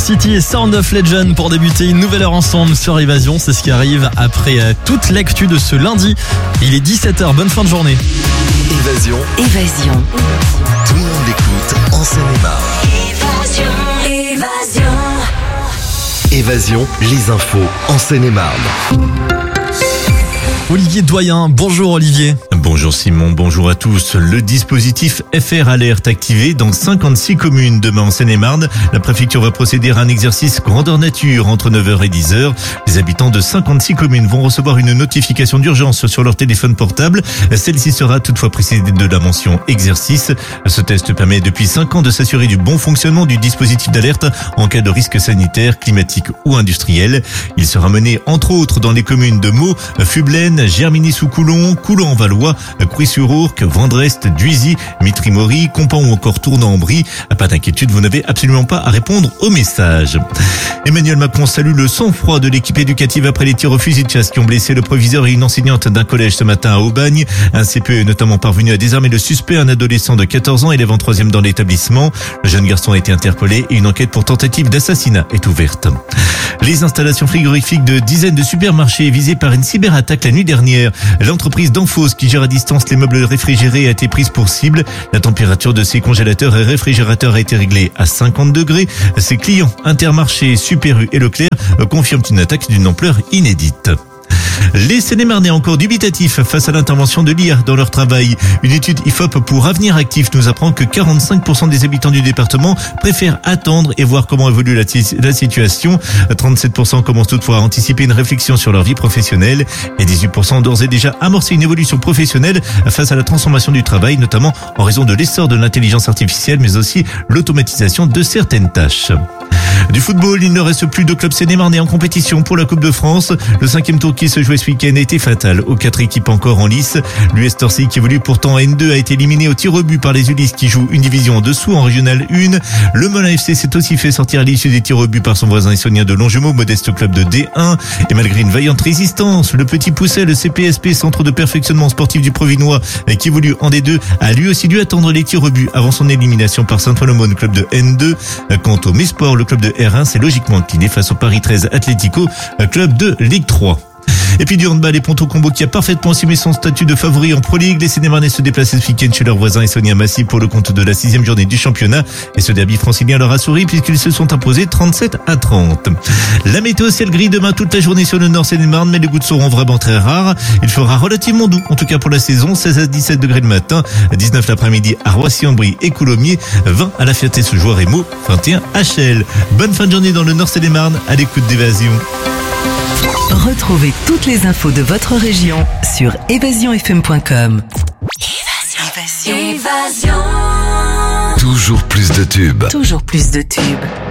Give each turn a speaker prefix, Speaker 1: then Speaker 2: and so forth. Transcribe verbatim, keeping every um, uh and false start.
Speaker 1: City et Sound of Legend pour débuter une nouvelle heure ensemble sur Évasion. C'est ce qui arrive après euh, toute l'actu de ce lundi. Il est dix-sept heures, bonne fin de journée.
Speaker 2: Évasion.
Speaker 3: Évasion.
Speaker 2: Tout le monde l'écoute en Seine-et-Marne.
Speaker 3: Évasion. Évasion.
Speaker 2: Évasion, les infos en Seine-et-Marne.
Speaker 1: Olivier Doyen, bonjour Olivier.
Speaker 4: Bonjour Simon, bonjour à tous. Le dispositif F R Alert activé dans cinquante-six communes demain en Seine-et-Marne. La préfecture va procéder à un exercice grandeur nature entre neuf heures et dix heures. Les habitants de cinquante-six communes vont recevoir une notification d'urgence sur leur téléphone portable. Celle-ci sera toutefois précédée de la mention exercice. Ce test permet depuis cinq ans de s'assurer du bon fonctionnement du dispositif d'alerte en cas de risque sanitaire, climatique ou industriel. Il sera mené entre autres dans les communes de Meaux, Fublaine, Germigny-sous-Coulon, Coulon-en-Valois, Crouy-sur-Ourcq, Vendrest, Duisy, Mitry-Mory, Compan ou encore Tournan-en-Brie. Pas d'inquiétude, vous n'avez absolument pas à répondre aux messages. Emmanuel Macron salue le sang-froid de l'équipe éducative après les tirs au fusil de chasse qui ont blessé le proviseur et une enseignante d'un collège ce matin à Aubagne. Un C P E est notamment parvenu à désarmer le suspect, un adolescent de quatorze ans, élève en troisième dans l'établissement. Le jeune garçon a été interpellé et une enquête pour tentative d'assassinat est ouverte. Les installations frigorifiques de dizaines de supermarchés visées par une cyberattaque la nuit dernière. L'entreprise Danfoss qui gère à distance les meubles réfrigérés a été prise pour cible. La température de ses congélateurs et réfrigérateurs a été réglée à cinquante degrés. Ses clients Intermarché, Super U et Leclerc confirment une attaque d'une ampleur inédite. Les Seine-et-Marnais encore dubitatifs face à l'intervention de l'I A dans leur travail. Une étude I F O P pour Avenir Actif nous apprend que quarante-cinq pour cent des habitants du département préfèrent attendre et voir comment évolue la, la situation. trente-sept pour cent commencent toutefois à anticiper une réflexion sur leur vie professionnelle et dix-huit pour cent ont d'ores et déjà amorcé une évolution professionnelle face à la transformation du travail, notamment en raison de l'essor de l'intelligence artificielle mais aussi l'automatisation de certaines tâches. Du football, il ne reste plus de club Seine-et-Marnais en compétition pour la Coupe de France. Le cinquième tour qui se jouait ce week-end a été fatal aux quatre équipes encore en lice. L'U S Torcy qui évolue pourtant en N deux a été éliminé au tir au but par les Ulysses qui jouent une division en dessous en Régional un. Le Melun F C s'est aussi fait sortir à l'issue des tirs au but par son voisin essonien de Longjumeau, modeste club de D un. Et malgré une vaillante résistance, le Petit Pousset, le C P S P, centre de perfectionnement sportif du Provinois, qui évolue en D deux, a lui aussi dû attendre les tirs au but avant son élimination par Saint-Ouen-l'Aumône, club de N deux. Quant au Mésport, le club de R un s'est logiquement incliné face au Paris treize Atlético, club de Ligue trois. Et puis du handball, et Ponto Combo qui a parfaitement assumé son statut de favori en Pro League. Les Seine-et-Marnais se déplaçaient ce week-end chez leurs voisins Essonniens Massy pour le compte de la sixième journée du championnat. Et ce derby francilien leur a souri puisqu'ils se sont imposés trente-sept à trente. La météo ciel gris demain toute la journée sur le nord Seine-et-Marne, mais les gouttes seront vraiment très rares. Il fera relativement doux, en tout cas pour la saison, seize à dix-sept degrés le matin, dix-neuf l'après-midi à Roissy-en-Brie et Coulommiers, vingt à la Ferté-sous-Jouarre et Meaux, vingt et un à Chelles. Bonne fin de journée dans le nord Seine-et-Marne à l'écoute d'Évasion.
Speaker 3: Retrouvez toutes les infos de votre région sur évasion f m point com. Évasion. Évasion.
Speaker 2: Toujours plus de tubes.
Speaker 3: Toujours plus de tubes.